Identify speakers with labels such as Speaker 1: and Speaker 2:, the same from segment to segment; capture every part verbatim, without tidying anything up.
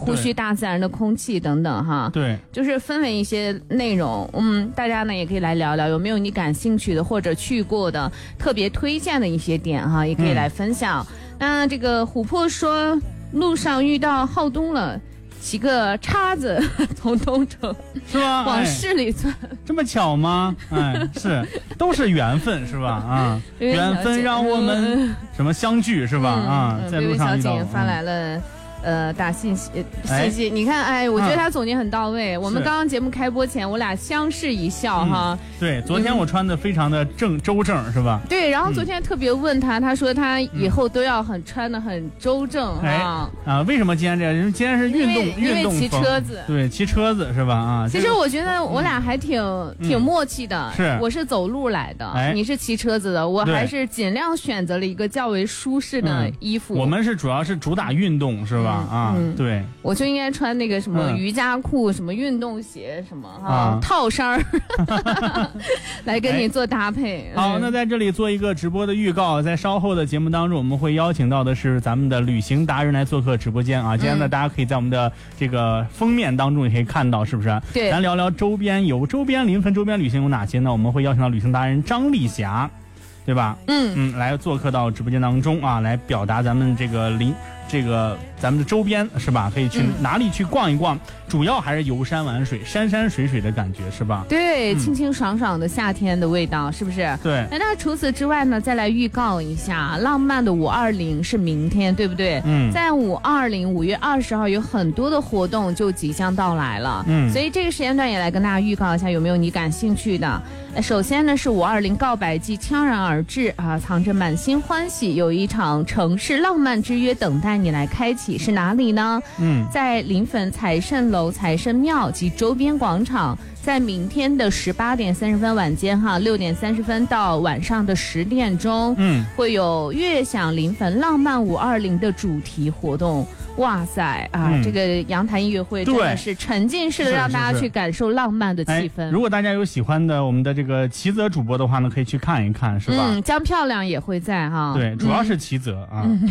Speaker 1: 呼吸大自然的空气等等哈。
Speaker 2: 对，
Speaker 1: 就是分为一些内容，嗯，大家呢也可以来聊聊有没有你感兴趣的或者去过的特别推荐的一些点哈，也可以来分享。嗯、那这个琥珀说路上遇到浩东了。骑个叉子从东城
Speaker 2: 是吧？
Speaker 1: 往市里钻、哎，
Speaker 2: 这么巧吗？哎，是，都是缘分是吧？啊，缘分让我们什么相聚是吧？嗯、啊，在路上遇到。
Speaker 1: 小姐发来了。嗯呃，打信息信息、哎，你看，哎，我觉得他总结很到位。嗯、我们刚刚节目开播前，我俩相视一笑、嗯、哈。
Speaker 2: 对，昨天我穿的非常的正、嗯、周正是吧？
Speaker 1: 对，然后昨天特别问他，嗯、他说他以后都要很穿的很周正、嗯、啊。
Speaker 2: 啊，为什么今天这样？因为今天是运动运动风，
Speaker 1: 骑车子。
Speaker 2: 对，骑车子是吧？啊，
Speaker 1: 其实我觉得我俩还挺、嗯、挺默契的。
Speaker 2: 是，
Speaker 1: 我是走路来的，哎、你是骑车子的，我还是尽量选择了一个较为舒适的衣服。
Speaker 2: 嗯、我们是主要是主打运动是吧？嗯、啊，嗯、对。
Speaker 1: 我就应该穿那个什么瑜伽裤、嗯、什么运动鞋什么哈、啊、套衫儿来跟你做搭配、
Speaker 2: 哎、好、嗯、那在这里做一个直播的预告，在稍后的节目当中我们会邀请到的是咱们的旅行达人来做客直播间啊。今天呢、嗯、大家可以在我们的这个封面当中也可以看到，是不是？
Speaker 1: 对，
Speaker 2: 咱聊聊周边游，周边临汾周边旅行有哪些呢？我们会邀请到旅行达人张丽霞，对吧？
Speaker 1: 嗯
Speaker 2: 嗯，来做客到直播间当中啊，来表达咱们这个临这个咱们的周边是吧？可以去哪里去逛一逛？嗯、主要还是游山玩水，山山水水的感觉是吧？
Speaker 1: 对，嗯、清清爽爽的夏天的味道，是不是？
Speaker 2: 对。
Speaker 1: 那除此之外呢，再来预告一下，浪漫的五二零是明天，对不对？
Speaker 2: 嗯。
Speaker 1: 在五二零五月二十号有很多的活动就即将到来了，
Speaker 2: 嗯。
Speaker 1: 所以这个时间段也来跟大家预告一下，有没有你感兴趣的？首先呢是五二零告白季悄然而至啊，藏着满心欢喜，有一场城市浪漫之约等待你来开启，是哪里呢？
Speaker 2: 嗯，
Speaker 1: 在临汾财神楼、财神庙及周边广场，在明天的十八点三十分晚间哈，六点三十分到晚上的十点钟，
Speaker 2: 嗯，
Speaker 1: 会有悦享临汾浪漫五二零的主题活动。哇塞啊、嗯！这个阳台音乐会真的是沉浸式的，让大家去感受浪漫的气氛。
Speaker 2: 哎、如果大家有喜欢的我们的这个齐泽主播的话呢，可以去看一看，是吧？
Speaker 1: 嗯，江漂亮也会在哈。
Speaker 2: 对，主要是齐泽、嗯、啊。嗯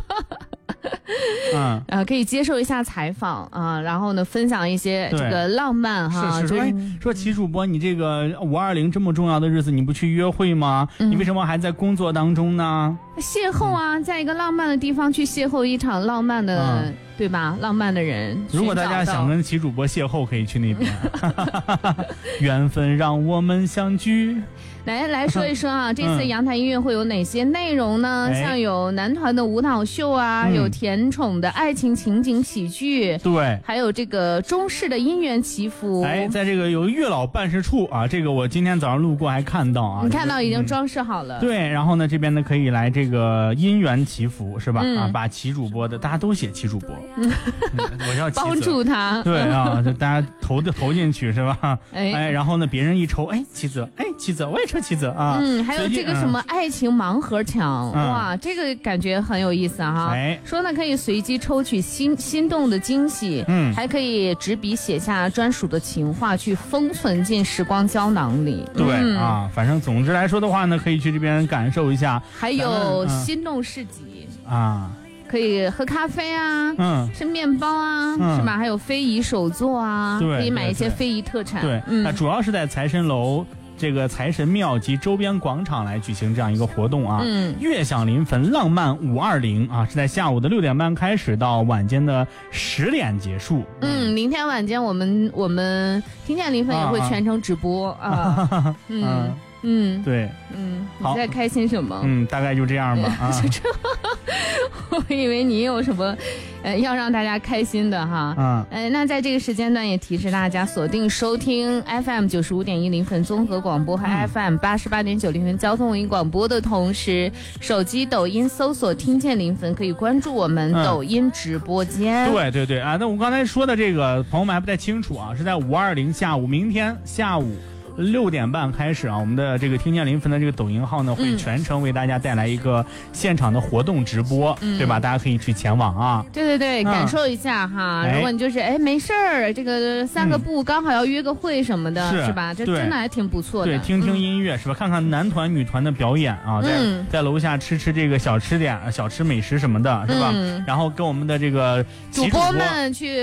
Speaker 1: 嗯，呃，可以接受一下采访啊，然后呢，分享一些这个浪漫哈。
Speaker 2: 是是，说、哎、说齐主播，你这个五二零这么重要的日子，你不去约会吗？嗯、你为什么还在工作当中呢？
Speaker 1: 邂逅啊，在一个浪漫的地方去邂逅一场浪漫的，嗯、对吧？浪漫的人。
Speaker 2: 如果大家想跟齐主播邂逅，可以去那边。缘分让我们相聚。
Speaker 1: 来来说一说啊，这次阳台音乐会有哪些内容呢？嗯、像有男团的舞蹈秀啊，嗯、有甜宠的爱情情景喜剧，
Speaker 2: 对，
Speaker 1: 还有这个中式的姻缘祈福。
Speaker 2: 哎，在这个有月老办事处啊，这个我今天早上路过还看到啊，
Speaker 1: 你看到已经装饰好了。
Speaker 2: 嗯、对，然后呢，这边呢可以来这个姻缘祈福是吧？
Speaker 1: 嗯、
Speaker 2: 啊，把齐主播的大家都写齐主播，嗯、我要
Speaker 1: 帮助他。
Speaker 2: 对啊，就大家投的投进去是吧？
Speaker 1: 哎
Speaker 2: 哎，然后呢，别人一抽，哎，齐泽，哎，齐泽，我也抽齐泽啊。
Speaker 1: 嗯，还有这个什么爱情盲盒抢，嗯、哇，这个感觉很有意思哈。
Speaker 2: 哎，
Speaker 1: 说呢可以随机抽取心心动的惊喜，
Speaker 2: 嗯，
Speaker 1: 还可以执笔写下专属的情话，去封存进时光胶囊里。
Speaker 2: 对、
Speaker 1: 嗯、
Speaker 2: 啊，反正总之来说的话呢，可以去这边感受一下。
Speaker 1: 还有心动市集、
Speaker 2: 嗯、啊。
Speaker 1: 可以喝咖啡啊，
Speaker 2: 嗯，
Speaker 1: 吃面包啊，
Speaker 2: 嗯、
Speaker 1: 是吧？还有非遗手作啊，
Speaker 2: 对，
Speaker 1: 可以买一些非遗特产。
Speaker 2: 对，
Speaker 1: 嗯，
Speaker 2: 那主要是在财神楼、这个财神庙及周边广场来举行这样一个活动啊。
Speaker 1: 嗯，
Speaker 2: 悦享临汾浪漫五二零啊，是在下午的六点半开始，到晚间的十点结束。
Speaker 1: 嗯，明天晚间我们我们听见临汾也会全程直播啊。啊嗯。嗯嗯，
Speaker 2: 对，
Speaker 1: 嗯，你在开心什么？
Speaker 2: 嗯，大概就这样吧。啊，
Speaker 1: 我以为你有什么，呃，要让大家开心的哈。
Speaker 2: 嗯，
Speaker 1: 呃，那在这个时间段也提示大家锁定收听 F M 九十五点一临汾综合广播和 F M 八十八点九临汾交通文艺广播的同时，手机抖音搜索听见临汾，可以关注我们抖音直播间。
Speaker 2: 嗯、对对对啊，那我刚才说的这个朋友们还不太清楚啊，是在五二零下午，明天下午。六点半开始啊，我们的这个听见临汾的这个抖音号呢，会全程为大家带来一个现场的活动直播，嗯、对吧？大家可以去前往啊。
Speaker 1: 对对对，嗯、感受一下哈。如果你就是哎没事儿，这个散个步，刚好要约个会什么的，
Speaker 2: 是,
Speaker 1: 是吧？这真的还挺不错的。
Speaker 2: 对，听听音乐、嗯、是吧？看看男团、女团的表演啊，在、嗯、在楼下吃吃这个小吃点、小吃美食什么的，是吧？嗯、然后跟我们的这个
Speaker 1: 主播们去。